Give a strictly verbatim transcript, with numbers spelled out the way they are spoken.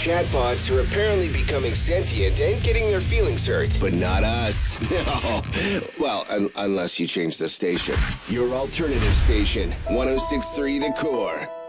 chatbots are apparently becoming sentient and getting their feelings hurt. But not us. No. Well, un- unless you change the station. Your alternative station, one oh six point three The Core.